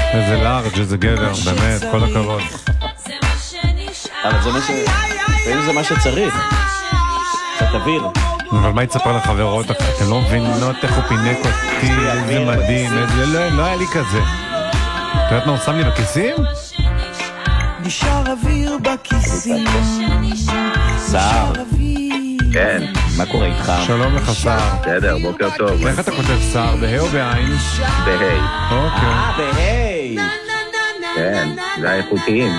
איזה לארג', איזה גבר, באמת, כל הכבוד. אבל זה מה שצריך. קצת אוויר. אבל מה יצפר לחברות? אתם לא מבינות איך הוא פינק אותי, איזה מדהים, לא היה לי כזה. אתה יודעת מה הוא שם לי בכיסים? נשאר אוויר בכיסים. סער. כן, מה קורה איתך? שלום לך סער. בסדר, בוקר טוב. איך אתה כותב סער? בה' או בעין? בהי. אוקיי. בהי. כן, זה האיכותיים.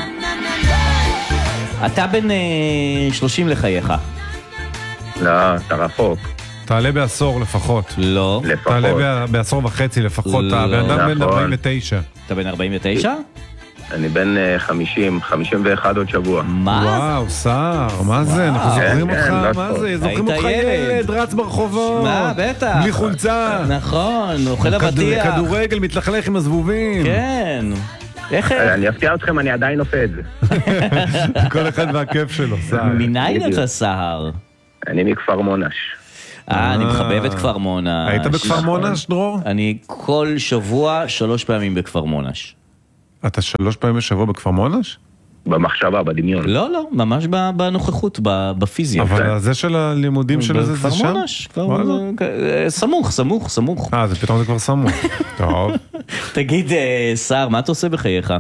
אתה בן 30 לחייך. לא, אתה רחוק. תעלה בעשור לפחות. לא. לפחות. תעלה בעשור וחצי לפחות. לא. הבן אדם בן נכון. 49. אתה בן 49? אני בן 50, 51 עוד שבוע. מה? וואו, סער, מה זה? אנחנו זוכרים כן, אותך, לא מה טוב. זה? זוכרים היית אותך ילד. ילד, רץ ברחובות. מה, בטח. בלי חולצה. נכון, אוכל אבטיח. כדורגל מתלכלך עם הזבובים. כן. איך? אני אפתיע אתכם, אני עדיין עושה את זה. כל אחד והכיף שלו, סער. מניין אתה סהר? אני מכפר מונש. אני מחבב את כפר מונש. היית בכפר מונש, דרור? אני כל שבוע 3 פעמים בכפר מונש. אתה 3 פעמים בשבוע בכפר מונש? במחשבה, בדמיון. לא, ממש בנוכחות, בפיזיה. אבל זה של הלימודים של זה בכפר שם? מונש, וואלה. סמוך. פתאום זה כבר סמוך. טוב. תגיד, סער, מה אתה עושה בחייך?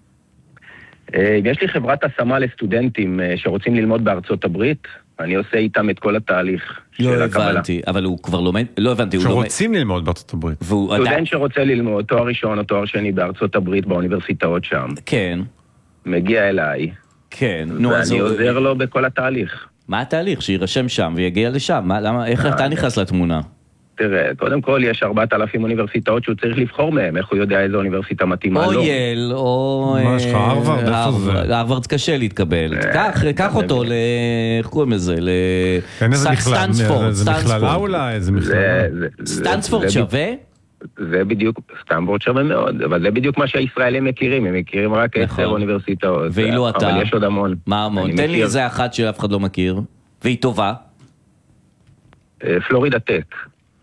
יש לי חברת השמה לסטודנטים שרוצים ללמוד בארצות הברית. אני עושה איתם את כל התהליך של הקבלה. הבנתי, אבל הוא כבר לומד, לא הבנתי, הוא לומד. שרוצים ללמוד בארצות הברית. והוא עדיין, סטודנט שרוצה ללמוד תואר ראשון או תואר שני בארצות הברית באוניברסיטאות שם. כן, מגיע אליי, כן. נו, אז ואני הוא, עוזר לו בכל התהליך. מה התהליך? שירשם שם ויגיע לשם? למה, איך אתה נכנס לתמונה? תראה, קודם כל יש 4,000 אוניברסיטאות שהוא צריך לבחור מהם, איך הוא יודע איזה אוניברסיטה מתאימה לו. או יל, או... מה יש לך, הרווארד? איפה זה? הרווארד קשה להתקבל. קח אותו איך קוראים לזה? אין איזה סטנספורד. זה מכללה אולי, איזה מכללה. סטנספורד שווה? זה בדיוק, סטנספורד שווה מאוד, אבל זה בדיוק מה שהישראלים מכירים, הם מכירים רק 10 אוניברסיטאות. ואילו אתה? אבל יש עוד המון. מה המון? תן לי איזה אחת שאף אחד לא מכיר, והיא טובה. פלורידה טק.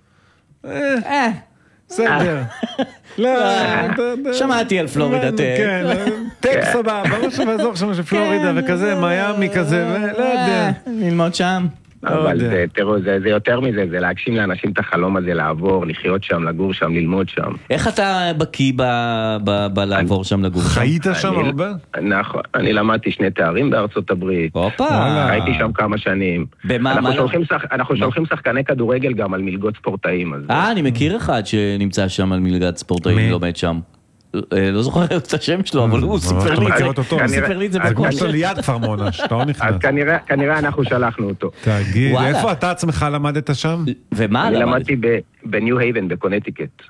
בסדר. לא, שמעתי על פלורידה טק. כן, טק סבבה, משהו באזור שם של פלורידה וכזה, מיאמי כזה, לא יודע. ללמוד שם. אבל תראו, זה יותר מזה, זה להגשים לאנשים את החלום הזה, לעבור, לחיות שם, לגור שם, ללמוד שם. איך אתה בקיא בלעבור שם לגור שם? חיית שם הרבה? נכון, אני למדתי 2 תארים בארצות הברית. הופה. הייתי שם כמה שנים. במה? אנחנו שולחים שחקני כדורגל גם על מלגות ספורטאים. אני מכיר אחד שנמצא שם על מלגת ספורטאים, לומד שם. לא זוכר את השם שלו, אבל הוא סיפר לי את זה זה כמו בקול. שאתה ליד כפר מונש, אתה לא נכנס. אז כנראה אנחנו שלחנו אותו. תגיד, וואלה. איפה אתה עצמך למדת שם? ומה אני למדת? למדתי בניו הייבן, בקונטיקט.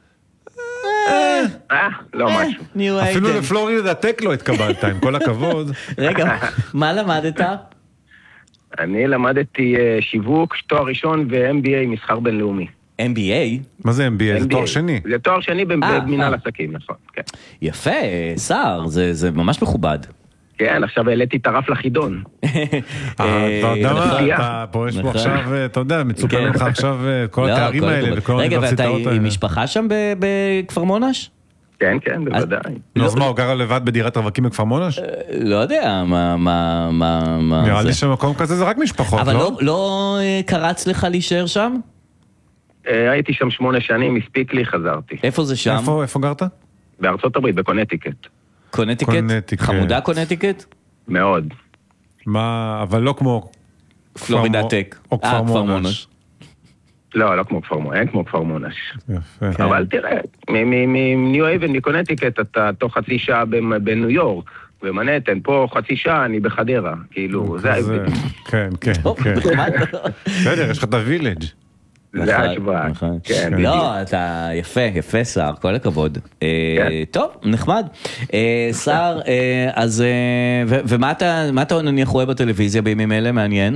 לא משהו. ניו אפילו היידן. לפלורידה טק לא התקבלת, עם כל הכבוד. רגע, מה למדת? אני למדתי שיווק, תואר ראשון ו-MBA מסחר בינלאומי. MBA? מה זה MBA? זה תואר שני. זה תואר שני במנהל עסקים, נכון. כן. יפה, סער, זה ממש מכובד. כן, עכשיו העליתי את הרף לחידון. אתה יודע מה, אתה פה יש פה עכשיו, אתה יודע, מצופה ממך עכשיו כל התארים האלה וכל האוניברסיטאות האלה. רגע, ואתה עם משפחה שם בכפר מונש? כן, כן, בוודאי. אז מה, הוא גר לבד בדירת רווקים בכפר מונש? לא יודע, מה... נראה לי שמקום כזה זה רק משפחות, אבל לא? לא קרץ לך להישאר שם? הייתי שם 8 שנים, הספיק לי, חזרתי. איפה זה שם? איפה גרת? בארצות הברית, בקונטיקט. קונטיקט? חמודה קונטיקט? מאוד. מה, אבל לא כמו... פלורידה טק. או כפר מונש. לא כמו כפר מונש, אין כמו כפר מונש. יפה. אבל תראה, מניו הייבן, מקונטיקט, אתה תוך חצי שעה בניו יורק, במנהטן, פה חצי שעה אני בחדרה, כאילו, זה ההבדל. כן, כן, כן. בסדר, יש לך את הווילג'. זה ההשוואה. כן, לא, אתה יפה סער, כל הכבוד. טוב, נחמד. סער, אז ומה אתה נניח רואה בטלוויזיה בימים אלה, מעניין?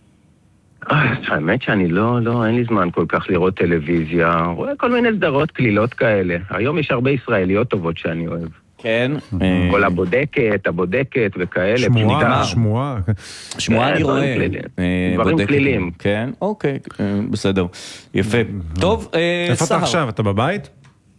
האמת שאני לא, אין לי זמן כל כך לראות טלוויזיה, רואה כל מיני סדרות קלילות כאלה. היום יש הרבה ישראליות טובות שאני אוהב. כן. כל הבודקת וכאלה. שמועה אני רואה. דברים כלילים. כן, אוקיי, בסדר. יפה. טוב, איפה אתה עכשיו? אתה בבית?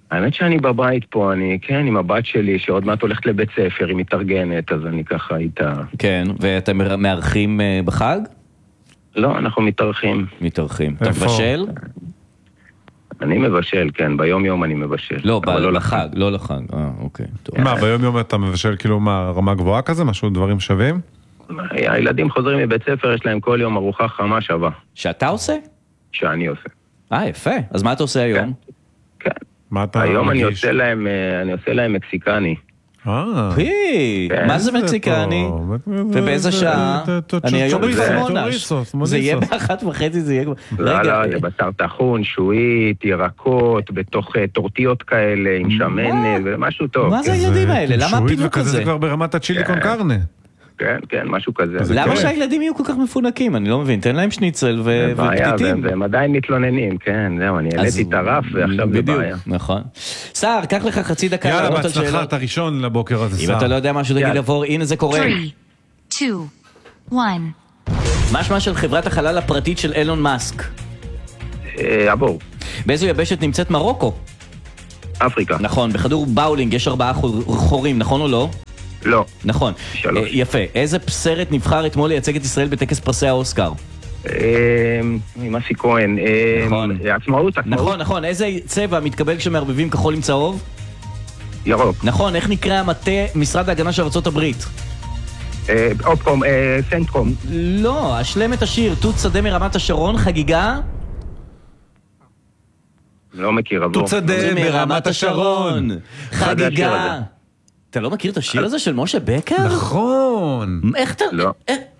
האמת שאני בבית פה, אני, כן, עם הבת שלי, שעוד מעט הולכת לבית ספר, היא מתארגנת, אז אני ככה איתה. כן, ואתם מארחים בחג? לא, אנחנו מתארחים. מתארחים. אתה איפה? מבשל? אני מבשל, כן, ביום יום אני מבשל. לא, אבל לחג, לא לחג. אוקיי, טוב. מה, ביום יום אתה מבשל כאילו מה, רמה גבוהה כזה? משהו, דברים שווים? הילדים חוזרים מבית ספר, יש להם כל יום ארוחה חמה שווה, שאתה עושה? שאני עושה. יפה. אז מה אתה עושה היום? כן. מה אתה היום אני מגיש? עושה להם מקסיקני. פי, מה זה מקסיקני? ובאיזה שעה? אני היום בחרמונש. זה יהיה ב1:30, זה יהיה... לא, זה בשר טחון, שועית, ירקות, בתוך טורטיות כאלה, עם שמן, ומשהו טוב. מה זה הילדים האלה? למה שועית הפינוק וכזה הזה? זה כבר ברמת הצ'ילי קון קרנה. כן, כן, משהו כזה. למה כן. שהילדים יהיו כל כך מפונקים? אני לא מבין. תן להם שניצל בעיה, ופתיתים. והם עדיין מתלוננים, כן, זהו, אני העליתי את הרף, ועכשיו זה בדיוק, בעיה. נכון. סער, קח לך חצי דקה יאללה, לענות על בהצלחה, שאלות. אתה ראשון לבוקר הזה, אם סער. אתה לא יודע משהו, תגיד עבור, הנה זה קורה. 3, 2, 1. מה שמה של חברת החלל הפרטית של אילון מאסק? עבור, באיזו יבשת נמצאת מרוקו? אפריקה. נכון, בכדור באולינג יש 4 חורים, נכון או לא? לא, נכון. 3. יפה. איזה סרט נבחר אתמול לייצג את ישראל בטקס פרסי האוסקר? מסי כהן. נכון. עצמאות. נכון. איזה צבע מתקבל כשמערבבים כחול עם צהוב? ירוק. נכון. איך נקרא המטה משרד ההגנה של ארצות הברית? אופקום, סנטקום. לא, השלם את השיר תות שדה מרמת השרון, חגיגה? לא מכיר, עבור. תות שדה מרמת השרון. השיר הזה? חגיגה. אתה לא מכיר את השיר הזה של משה בקר? נכון. איך אתה... לא.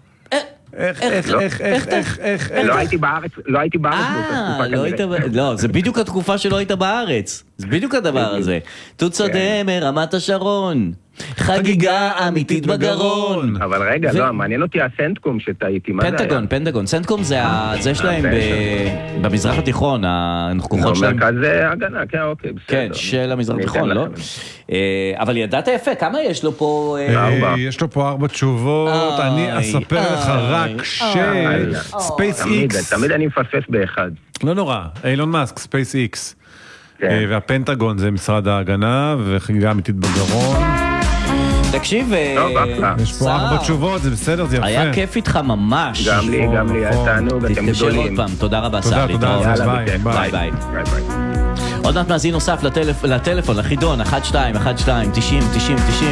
איך. לא הייתי בארץ באותה תקופה לא היית... כנראה. לא, זה בדיוק התקופה שלא היית בארץ. זה בדיוק הדבר הזה. תות שדה מרמת השרון. חגיגה אמיתית בגרון. אבל רגע, לא, מעניין אותי הסנטקום שטעיתי, מה זה היה? פנטגון. סנטקום זה שלהם במזרח התיכון, הכוחות לא, שלהם. מרכז הגנה, כן, אוקיי, בסדר. כן, של המזרח אני התיכון, אתן לא? לכם. אבל ידעת יפה, כמה יש לו פה? 4. יש לו פה 4 תשובות, אני אספר לך רק ספייס איקס. תמיד אני מפספס באחד. לא נורא, אילון מאסק, ספייס איקס. כן. והפנטגון זה משרד ההגנה, וחגיגה אמיתית בגרון. תקשיב, טוב, אחלה. יש פה 4 תשובות, זה בסדר, זה יפה. היה כיף איתך ממש. גם לי, היה תענוג, אתם תתקשר עוד גדולים. פעם, תודה רבה, תודה, סער, תודה, להתראות. יאללה, ביי, בכיף. ביי. ביי. ביי ביי. עוד מעט מאזין נוסף לטלפון, לחידון, 12, 12, 90, 90, 90.